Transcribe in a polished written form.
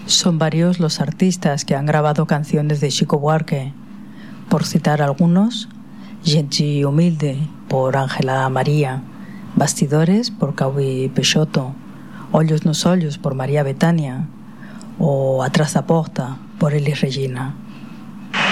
Son varios los artistas que han grabado canciones de Chico Buarque. Por citar algunos, Gente Humilde por Ángela María, Bastidores por Caubi Peixoto, Ollos nos Ollos por María Betania o Atrás da Porta por Elis Regina.